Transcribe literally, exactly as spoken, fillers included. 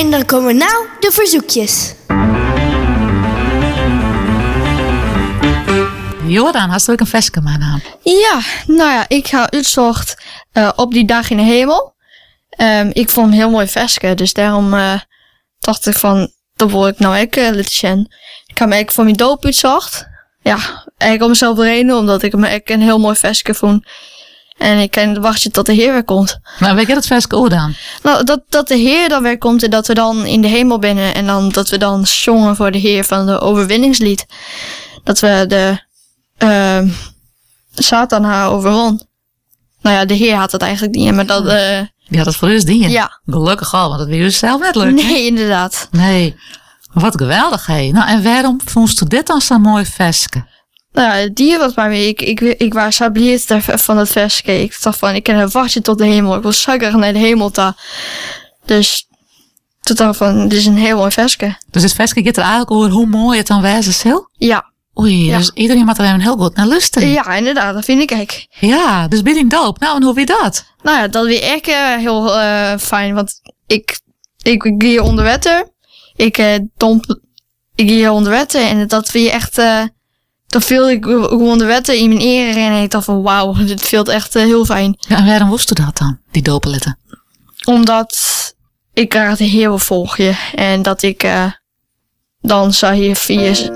En dan komen nou de verzoekjes. Jordan, hast du ook een versje mijn naam? Ja, nou ja, ik ga uitzocht uh, op die dag in de hemel. Um, ik vond hem heel mooi versje, dus daarom uh, dacht ik van, dat wil ik nou ook uh, laten zien. Ik heb hem eigenlijk voor mijn doop uitzocht. Ja, eigenlijk om mezelf reden, omdat ik hem eigenlijk een heel mooi versje vond. En ik kan wachten tot de Heer weer komt. Maar weet je dat versje ook dan? Nou, dat, dat de Heer dan weer komt en dat we dan in de hemel binnen. En dan dat we dan zongen voor de Heer van de overwinningslied. Dat we de uh, Satan haar overwon. Nou ja, de Heer had het eigenlijk niet, maar dat... Uh, Die had het voor ons dienen. Ja. Gelukkig al, want dat wil je zelf net leuk. Nee, inderdaad. Nee. Wat geweldig, hé. Nou, en waarom vond je dit dan zo'n mooi versje? Nou, die was maar mee. Ik, ik, ik was zo blij van het versje. Ik dacht van, ik kan een wachtje tot de hemel. Ik wil zo graag naar de hemel toe. Dus toen dacht ik van, dit is een heel mooi versje. Dus het versje gaat er eigenlijk over hoe mooi het dan wezen zal? Ja. Oei, ja. Dus iedereen moet er even heel goed naar luisteren. Ja, inderdaad. Dat vind ik ook. Ja, dus ben je doop. Nou, en hoe weer dat? Nou ja, dat weer echt uh, heel uh, fijn. Want ik, ik, ik ga hier onder water. Ik uh, domp, ik ga hier onder water. En dat weer echt... Uh, dan viel ik gewoon de wetten in mijn eren en ik dacht van wauw, dit voelt echt uh, heel fijn. Ja, en waarom wist je dat dan, die dopenletten? Omdat ik graag de Heer wil volgen en dat ik uh, dan zou hier via